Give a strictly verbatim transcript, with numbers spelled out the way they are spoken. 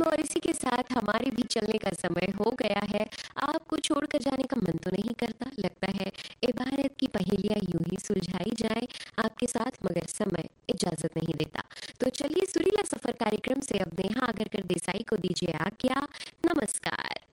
और इसी के साथ हमारे भी चलने का समय हो गया है। आपको छोड़कर जाने का मन तो नहीं करता, लगता है इबारत की पहेलियाँ यूँ ही सुलझाई जाएँ आपके साथ, मगर समय इजाज़त नहीं देता। तो चलिए सुरीला सफ़र कार्यक्रम से अब नेहा आगरकर देसाई को दीजिए आज्ञा। नमस्कार।